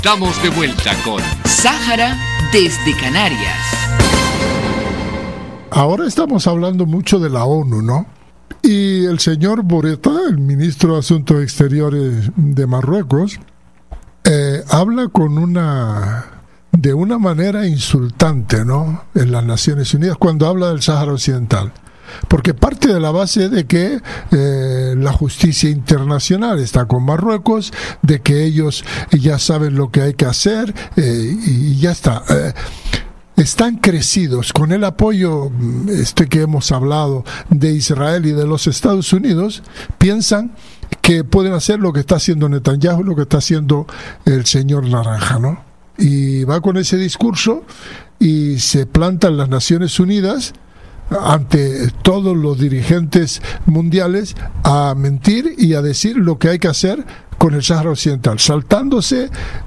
Estamos de vuelta con Sáhara desde Canarias. Ahora estamos hablando mucho de la ONU, ¿no? Y el señor Bouretta, el ministro de Asuntos Exteriores de Marruecos, habla de una manera insultante, ¿no?, en las Naciones Unidas cuando habla del Sáhara Occidental. Porque parte de la base de que la justicia internacional está con Marruecos, de que ellos ya saben lo que hay que hacer y ya está. Están crecidos con el apoyo que hemos hablado de Israel y de los Estados Unidos. Piensan que pueden hacer lo que está haciendo Netanyahu, lo que está haciendo el señor Naranja, ¿no? Y va con ese discurso y se planta en las Naciones Unidas ante todos los dirigentes mundiales a mentir y a decir lo que hay que hacer con el Sáhara Occidental, saltándose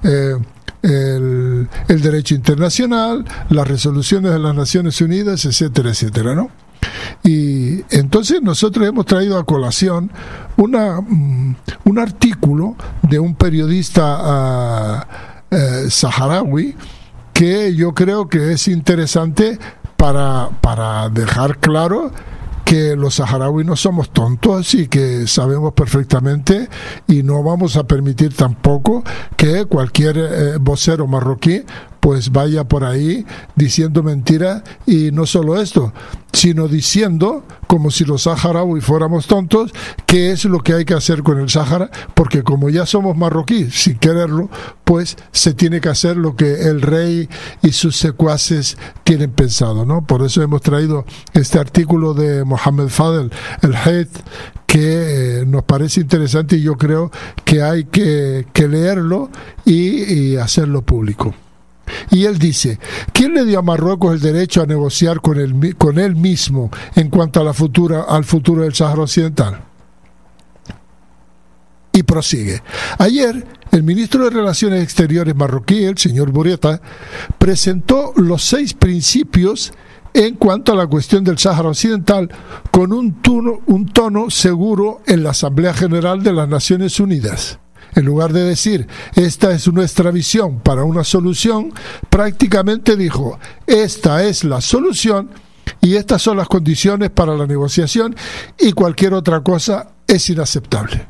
el derecho internacional, las resoluciones de las Naciones Unidas, etcétera, etcétera, ¿no? Y entonces nosotros hemos traído a colación un artículo de un periodista saharaui que yo creo que es interesante para dejar claro que los saharauis no somos tontos y que sabemos perfectamente y no vamos a permitir tampoco que cualquier vocero marroquí pues vaya por ahí diciendo mentiras, y no solo esto, sino diciendo, como si los saharauis fuéramos tontos, qué es lo que hay que hacer con el Sáhara, porque como ya somos marroquíes, sin quererlo, pues se tiene que hacer lo que el rey y sus secuaces tienen pensado, ¿no? Por eso hemos traído este artículo de Mohamed Fadel El Hayth, que nos parece interesante y yo creo que hay que leerlo y hacerlo público. Y él dice: ¿quién le dio a Marruecos el derecho a negociar con él mismo en cuanto a al futuro del Sáhara Occidental? Y prosigue: ayer el ministro de Relaciones Exteriores marroquí, el señor Bouretta, presentó los 6 principios en cuanto a la cuestión del Sáhara Occidental con un tono seguro en la Asamblea General de las Naciones Unidas. En lugar de decir, esta es nuestra visión para una solución, prácticamente dijo, esta es la solución y estas son las condiciones para la negociación y cualquier otra cosa es inaceptable.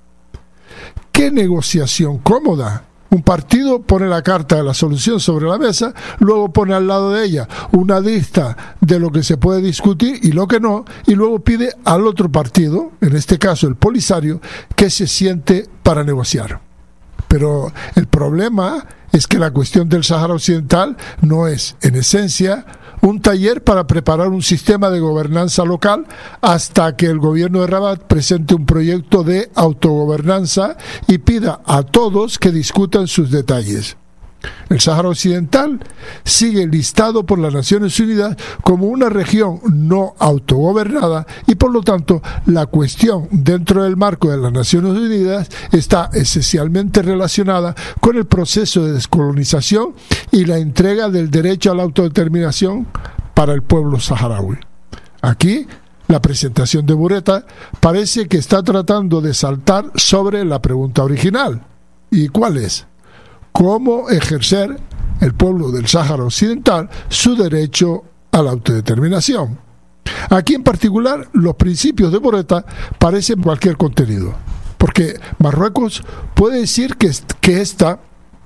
¿Qué negociación cómoda? Un partido pone la carta de la solución sobre la mesa, luego pone al lado de ella una lista de lo que se puede discutir y lo que no, y luego pide al otro partido, en este caso el Polisario, que se siente para negociar. Pero el problema es que la cuestión del Sáhara Occidental no es, en esencia, un taller para preparar un sistema de gobernanza local hasta que el gobierno de Rabat presente un proyecto de autogobernanza y pida a todos que discutan sus detalles. El Sáhara Occidental sigue listado por las Naciones Unidas como una región no autogobernada y por lo tanto la cuestión dentro del marco de las Naciones Unidas está esencialmente relacionada con el proceso de descolonización y la entrega del derecho a la autodeterminación para el pueblo saharaui. Aquí la presentación de Bouretta parece que está tratando de saltar sobre la pregunta original. ¿Y cuál es? ¿Cómo ejercer el pueblo del Sáhara Occidental su derecho a la autodeterminación? Aquí en particular los principios de Bouretta parecen cualquier contenido, porque Marruecos puede decir que esta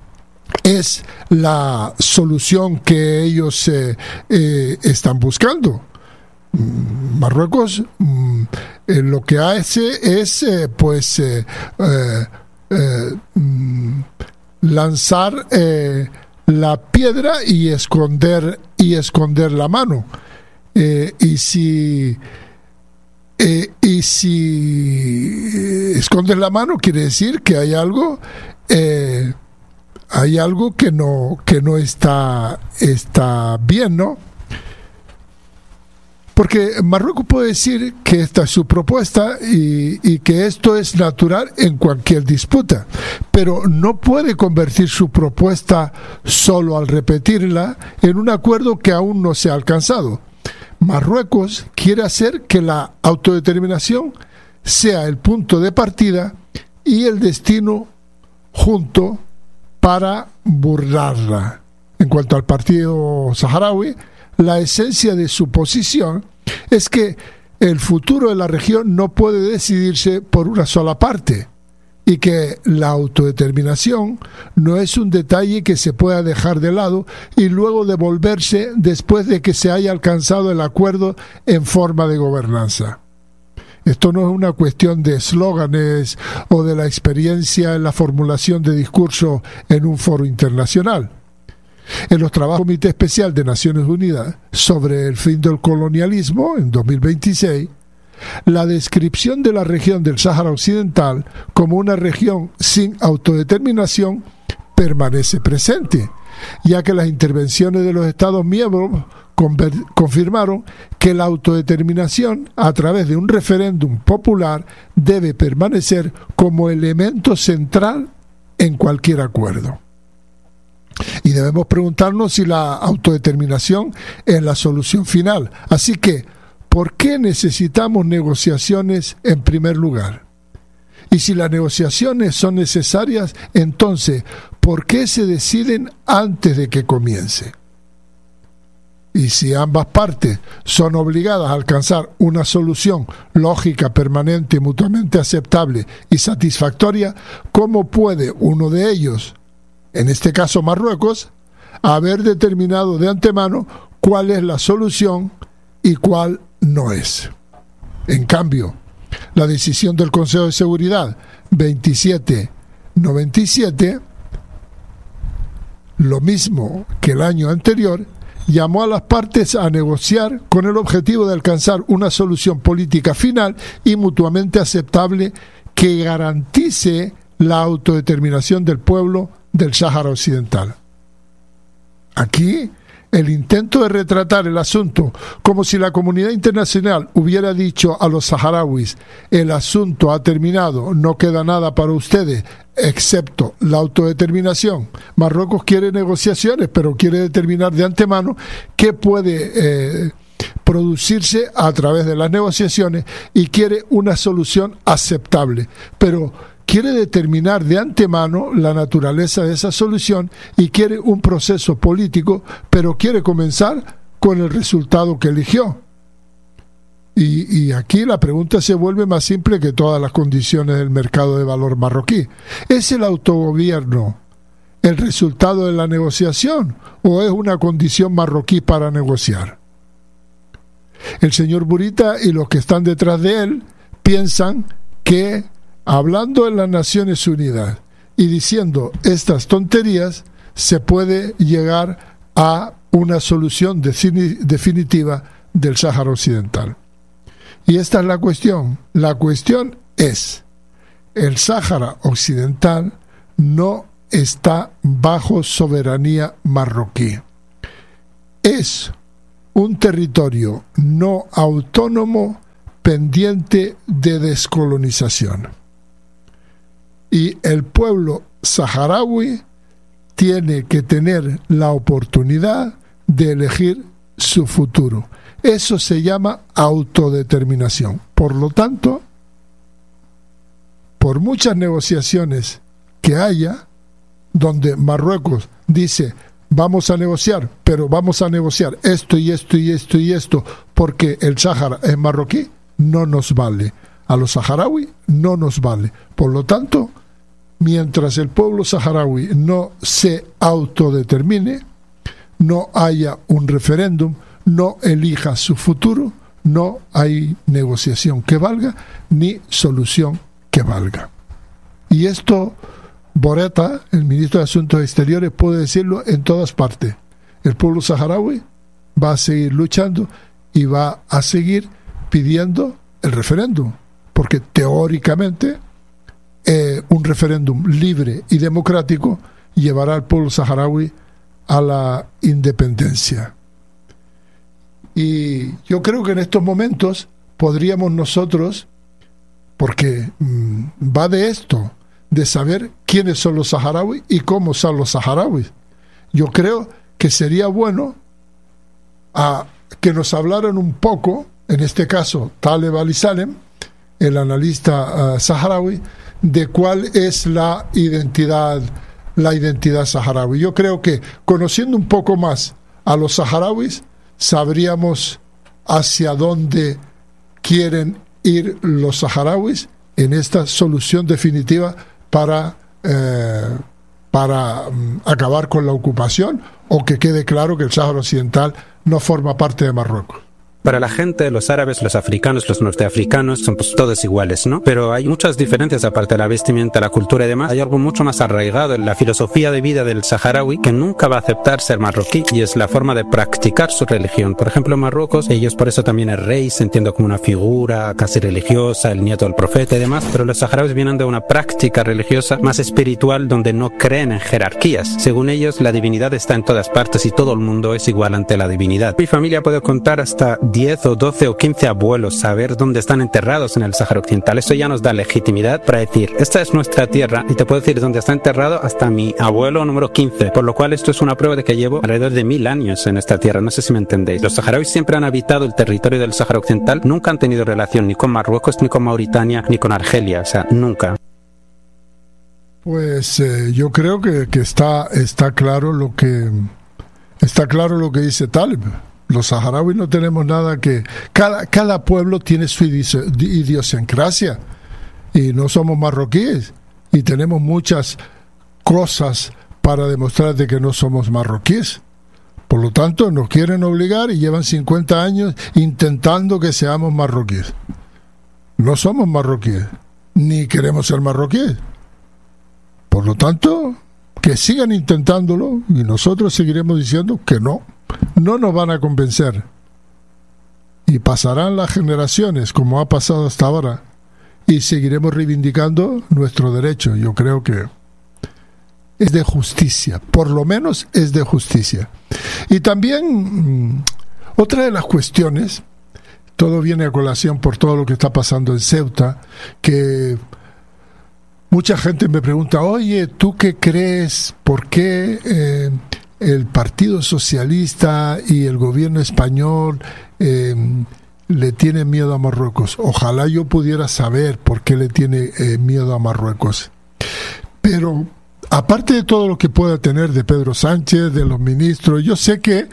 es la solución que ellos están buscando. Marruecos lo que hace es lanzar la piedra y esconder la mano, y si escondes la mano quiere decir que hay algo que no está bien, ¿no? Porque Marruecos puede decir que esta es su propuesta y que esto es natural en cualquier disputa, pero no puede convertir su propuesta solo al repetirla en un acuerdo que aún no se ha alcanzado. Marruecos quiere hacer que la autodeterminación sea el punto de partida y el destino junto para burlarla. En cuanto al partido saharaui, la esencia de su posición es que el futuro de la región no puede decidirse por una sola parte y que la autodeterminación no es un detalle que se pueda dejar de lado y luego devolverse después de que se haya alcanzado el acuerdo en forma de gobernanza. Esto no es una cuestión de eslóganes o de la experiencia en la formulación de discursos en un foro internacional. En los trabajos del Comité Especial de Naciones Unidas sobre el fin del colonialismo, en 2026, la descripción de la región del Sáhara Occidental como una región sin autodeterminación permanece presente, ya que las intervenciones de los Estados miembros confirmaron que la autodeterminación a través de un referéndum popular debe permanecer como elemento central en cualquier acuerdo. Y debemos preguntarnos si la autodeterminación es la solución final. Así que, ¿por qué necesitamos negociaciones en primer lugar? Y si las negociaciones son necesarias, entonces, ¿por qué se deciden antes de que comience? Y si ambas partes son obligadas a alcanzar una solución lógica, permanente, mutuamente aceptable y satisfactoria, ¿cómo puede uno de ellos, en este caso Marruecos, haber determinado de antemano cuál es la solución y cuál no es? En cambio, la decisión del Consejo de Seguridad 2797, lo mismo que el año anterior, llamó a las partes a negociar con el objetivo de alcanzar una solución política final y mutuamente aceptable que garantice la autodeterminación del pueblo del Sáhara Occidental. Aquí, el intento de retratar el asunto como si la comunidad internacional hubiera dicho a los saharauis: el asunto ha terminado, no queda nada para ustedes, excepto la autodeterminación. Marruecos quiere negociaciones, pero quiere determinar de antemano qué puede producirse a través de las negociaciones y quiere una solución aceptable, pero quiere determinar de antemano la naturaleza de esa solución y quiere un proceso político, pero quiere comenzar con el resultado que eligió. Y aquí la pregunta se vuelve más simple que todas las condiciones del mercado de valor marroquí. ¿Es el autogobierno el resultado de la negociación o es una condición marroquí para negociar? El señor Bourita y los que están detrás de él piensan que, hablando en las Naciones Unidas y diciendo estas tonterías, se puede llegar a una solución definitiva del Sáhara Occidental. Y esta es la cuestión. La cuestión es: el Sáhara Occidental no está bajo soberanía marroquí. Es un territorio no autónomo pendiente de descolonización. Y el pueblo saharaui tiene que tener la oportunidad de elegir su futuro. Eso se llama autodeterminación. Por lo tanto, por muchas negociaciones que haya, donde Marruecos dice: vamos a negociar, pero vamos a negociar esto y esto y esto y esto, porque el Sáhara es marroquí, no nos vale. A los saharauis no nos vale. Por lo tanto, mientras el pueblo saharaui no se autodetermine, no haya un referéndum, no elija su futuro, no hay negociación que valga, ni solución que valga. Y esto Bourita, el ministro de Asuntos Exteriores, puede decirlo en todas partes. El pueblo saharaui va a seguir luchando y va a seguir pidiendo el referéndum, porque teóricamente un referéndum libre y democrático llevará al pueblo saharaui a la independencia. Y yo creo que en estos momentos podríamos nosotros, porque va de esto, de saber quiénes son los saharauis y cómo son los saharauis. Yo creo que sería bueno que nos hablaran un poco, en este caso Taleb Ali-Salem, el analista saharaui, de cuál es la identidad la identidad saharaui. Yo creo que conociendo un poco más a los saharauis, sabríamos hacia dónde quieren ir los saharauis en esta solución definitiva para acabar con la ocupación, o que quede claro que el Sáhara Occidental no forma parte de Marruecos. Para la gente, los árabes, los africanos, los norteafricanos son pues todos iguales, ¿no? Pero hay muchas diferencias aparte de la vestimenta, la cultura y demás. Hay algo mucho más arraigado en la filosofía de vida del saharaui que nunca va a aceptar ser marroquí, y es la forma de practicar su religión. Por ejemplo, en Marruecos, ellos por eso también el rey se entiende como una figura casi religiosa, el nieto del profeta y demás, pero los saharauis vienen de una práctica religiosa más espiritual donde no creen en jerarquías. Según ellos, la divinidad está en todas partes y todo el mundo es igual ante la divinidad. Mi familia puede contar hasta 10 o 12 o 15 abuelos, saber dónde están enterrados en el Sáhara Occidental. Eso ya nos da legitimidad para decir, esta es nuestra tierra, y te puedo decir dónde está enterrado hasta mi abuelo número 15, por lo cual esto es una prueba de que llevo alrededor de 1000 años en esta tierra. No sé si me entendéis. Los saharauis siempre han habitado el territorio del Sáhara Occidental, nunca han tenido relación ni con Marruecos, ni con Mauritania, ni con Argelia, o sea, nunca. Pues yo creo que está claro lo que dice Taleb. Los saharauis no tenemos nada que... Cada pueblo tiene su idiosincrasia, y no somos marroquíes, y tenemos muchas cosas para demostrar de que no somos marroquíes. Por lo tanto, nos quieren obligar y llevan 50 años intentando que seamos marroquíes. No somos marroquíes, ni queremos ser marroquíes. Por lo tanto, que sigan intentándolo, y nosotros seguiremos diciendo que no nos van a convencer, y pasarán las generaciones como ha pasado hasta ahora, y seguiremos reivindicando nuestro derecho. Yo creo que es de justicia, por lo menos es de justicia. Y también otra de las cuestiones, todo viene a colación por todo lo que está pasando en Ceuta, que mucha gente me pregunta, oye, ¿tú qué crees? ¿Por qué el Partido Socialista y el gobierno español le tienen miedo a Marruecos? Ojalá yo pudiera saber por qué le tiene miedo a Marruecos. Pero aparte de todo lo que pueda tener de Pedro Sánchez, de los ministros, yo sé que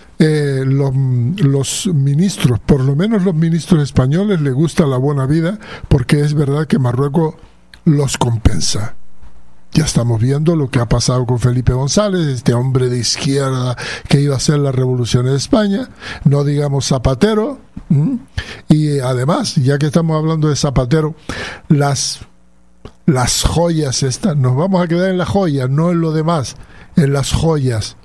los ministros, por lo menos los ministros españoles, les gusta la buena vida, porque es verdad que Marruecos los compensa. Ya estamos viendo lo que ha pasado con Felipe González, este hombre de izquierda que iba a hacer la revolución en España, no digamos Zapatero. Y además, ya que estamos hablando de Zapatero, las joyas estas, nos vamos a quedar en las joyas, no en lo demás, en las joyas.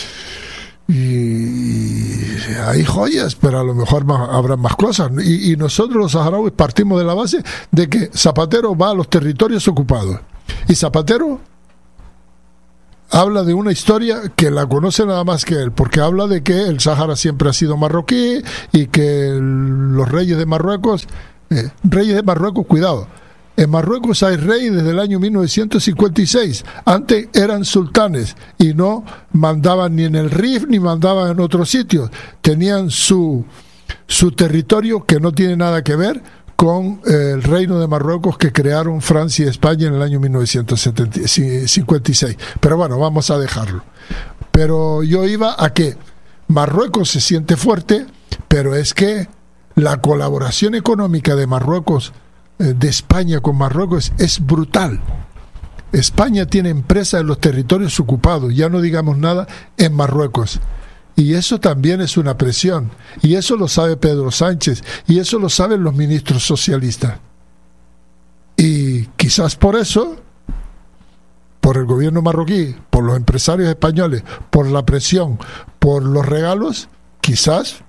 Y hay joyas, pero a lo mejor habrá más cosas. Y nosotros los saharauis partimos de la base de que Zapatero va a los territorios ocupados. Y Zapatero habla de una historia que la conoce nada más que él, porque habla de que el Sáhara siempre ha sido marroquí, y que los reyes de Marruecos, cuidado, en Marruecos hay rey desde el año 1956, antes eran sultanes y no mandaban ni en el Rif ni mandaban en otros sitios, tenían su territorio que no tiene nada que ver con el reino de Marruecos que crearon Francia y España en el año 1956. Pero bueno, vamos a dejarlo. Pero yo iba a que Marruecos se siente fuerte, pero es que la colaboración económica de Marruecos, de España con Marruecos, es brutal. España tiene empresas en los territorios ocupados, ya no digamos nada en Marruecos. Y eso también es una presión. Y eso lo sabe Pedro Sánchez. Y eso lo saben los ministros socialistas. Y quizás por eso, por el gobierno marroquí, por los empresarios españoles, por la presión, por los regalos, quizás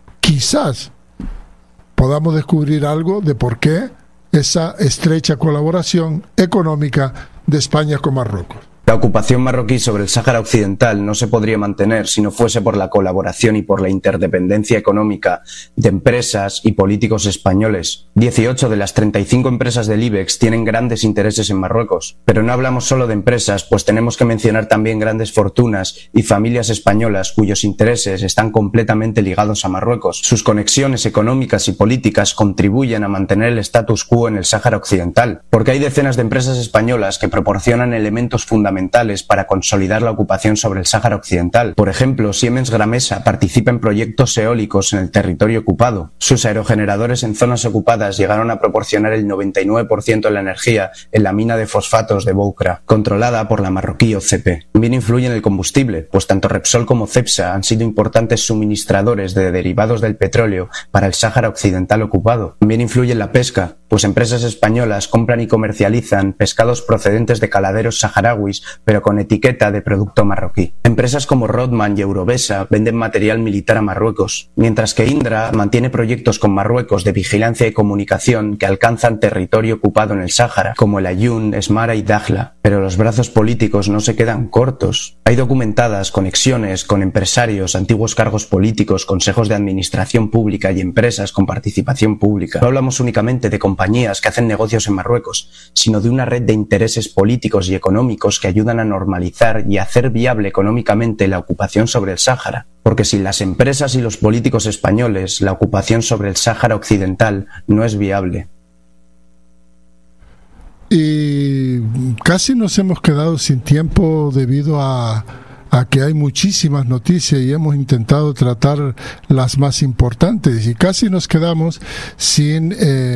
podamos descubrir algo de por qué esa estrecha colaboración económica de España con Marruecos. La ocupación marroquí sobre el Sáhara Occidental no se podría mantener si no fuese por la colaboración y por la interdependencia económica de empresas y políticos españoles. 18 de las 35 empresas del IBEX tienen grandes intereses en Marruecos. Pero no hablamos solo de empresas, pues tenemos que mencionar también grandes fortunas y familias españolas cuyos intereses están completamente ligados a Marruecos. Sus conexiones económicas y políticas contribuyen a mantener el status quo en el Sáhara Occidental, porque hay decenas de empresas españolas que proporcionan elementos fundamentales fundamentales para consolidar la ocupación sobre el Sáhara Occidental. Por ejemplo, Siemens Gamesa participa en proyectos eólicos en el territorio ocupado. Sus aerogeneradores en zonas ocupadas llegaron a proporcionar el 99% de la energía en la mina de fosfatos de Boukra, controlada por la marroquí OCP. También influye en el combustible, pues tanto Repsol como Cepsa han sido importantes suministradores de derivados del petróleo para el Sáhara Occidental ocupado. También influye en la pesca, pues empresas españolas compran y comercializan pescados procedentes de caladeros saharauis, pero con etiqueta de producto marroquí. Empresas como Rodman y Eurovesa venden material militar a Marruecos, mientras que Indra mantiene proyectos con Marruecos de vigilancia y comunicación que alcanzan territorio ocupado en el Sáhara, como el Aaiún, Esmara y Dakhla. Pero los brazos políticos no se quedan cortos. Hay documentadas conexiones con empresarios, antiguos cargos políticos, consejos de administración pública y empresas con participación pública. No hablamos únicamente de compañías que hacen negocios en Marruecos, sino de una red de intereses políticos y económicos que ayudan a normalizar y hacer viable económicamente la ocupación sobre el Sáhara. Porque sin las empresas y los políticos españoles, la ocupación sobre el Sáhara Occidental no es viable. Y casi nos hemos quedado sin tiempo debido a que hay muchísimas noticias y hemos intentado tratar las más importantes, y casi nos quedamos sin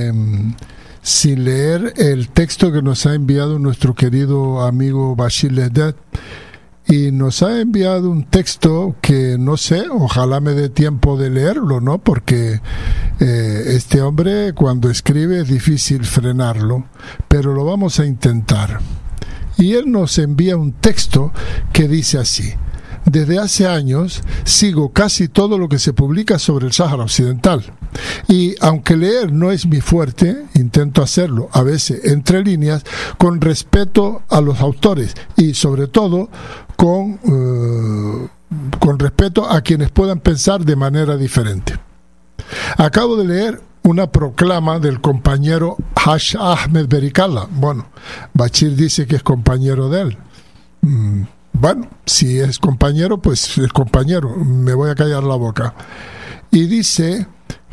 leer el texto que nos ha enviado nuestro querido amigo Bachir Ledet. Y nos ha enviado un texto que no sé, ojalá me dé tiempo de leerlo, ¿no? Porque este hombre cuando escribe es difícil frenarlo, pero lo vamos a intentar. Y él nos envía un texto que dice así: desde hace años sigo casi todo lo que se publica sobre el Sáhara Occidental. Y aunque leer no es mi fuerte, intento hacerlo, a veces entre líneas, con respeto a los autores y sobre todo con respeto a quienes puedan pensar de manera diferente. Acabo de leer una proclama del compañero Haj Ahmed Berikalla. Bueno, Bachir dice que es compañero de él. Bueno, si es compañero, pues es compañero. Me voy a callar la boca. Y dice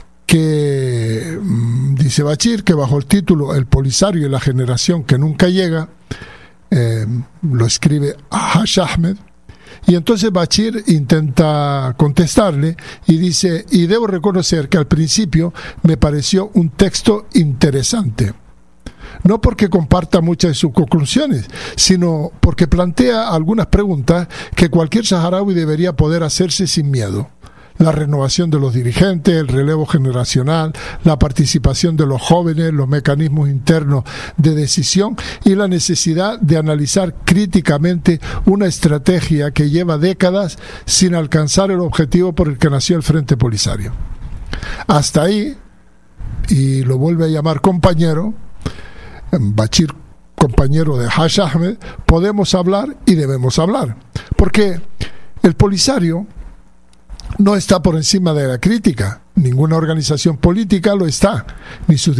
Bachir que bajo el título El Polisario y la generación que nunca llega, lo escribe Haj Ahmed, y entonces Bachir intenta contestarle y dice: y debo reconocer que al principio me pareció un texto interesante, no porque comparta muchas de sus conclusiones, sino porque plantea algunas preguntas que cualquier saharaui debería poder hacerse sin miedo. La renovación de los dirigentes, el relevo generacional, la participación de los jóvenes, los mecanismos internos de decisión y la necesidad de analizar críticamente una estrategia que lleva décadas sin alcanzar el objetivo por el que nació el Frente Polisario. Hasta ahí, y lo vuelve a llamar compañero, Bachir, compañero de Haj Ahmed, podemos hablar y debemos hablar, porque el Polisario no está por encima de la crítica, ninguna organización política lo está, ni sus